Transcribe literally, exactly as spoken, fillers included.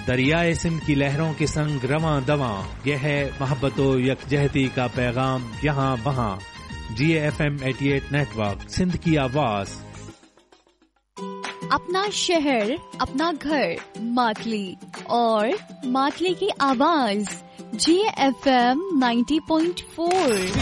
दरियाए सिंध की लहरों के संग रवां दवां, यह है मोहब्बतो यकजहती का पैगाम यहाँ वहाँ। जी एफ एम अठासी नेटवर्क, सिंध की आवाज। अपना शहर, अपना घर, मातली और मातली की आवाज। जी एफ एम नब्बे पॉइंट चार।